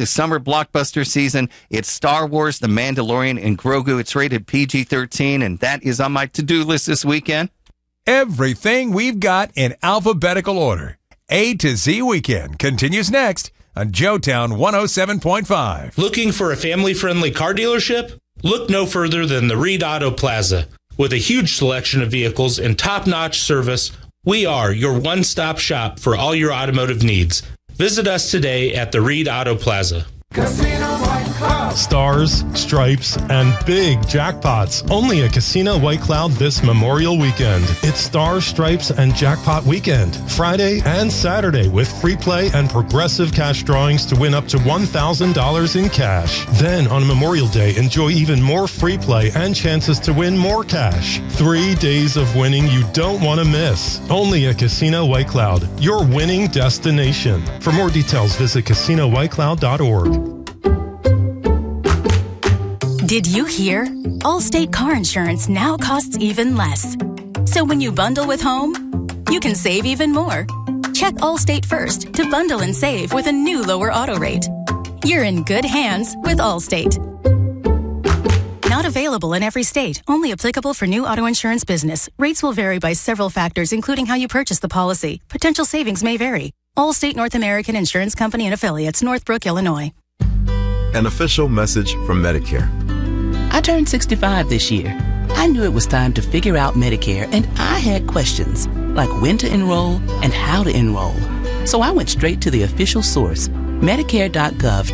the summer blockbuster season. It's Star Wars, The Mandalorian, and Grogu. It's rated PG-13, and that is on my to-do list this weekend. Everything we've got in alphabetical order. A to Z Weekend continues next on Joetown 107.5. Looking for a family-friendly car dealership? Look no further than the Reed Auto Plaza. With a huge selection of vehicles and top-notch service, we are your one-stop shop for all your automotive needs. Visit us today at the Reed Auto Plaza. Casino White Cloud. Stars, stripes, and big jackpots. Only at Casino White Cloud this Memorial Weekend. It's Stars, Stripes, and Jackpot Weekend. Friday and Saturday with free play and progressive cash drawings to win up to $1,000 in cash. Then on Memorial Day, enjoy even more free play and chances to win more cash. 3 days of winning you don't want to miss. Only at Casino White Cloud, your winning destination. For more details, visit CasinoWhiteCloud.org. Did you hear? Allstate car insurance now costs even less. So when you bundle with home, you can save even more. Check Allstate first to bundle and save with a new lower auto rate. You're in good hands with Allstate. Not available in every state. Only applicable for new auto insurance business. Rates will vary by several factors, including how you purchase the policy. Potential savings may vary. Allstate North American Insurance Company and Affiliates, Northbrook, Illinois. An official message from Medicare. I turned 65 this year. I knew it was time to figure out Medicare, and I had questions, like when to enroll and how to enroll. So I went straight to the official source, Medicare.gov